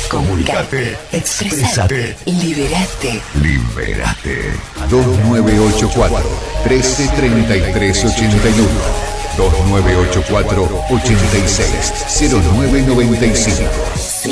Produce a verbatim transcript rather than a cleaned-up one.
Comunicate, expresate, liberate. Liberate. dos nueve ocho cuatro, uno tres tres tres ocho uno. dos nueve ocho cuatro, ocho seis, cero nueve nueve cinco.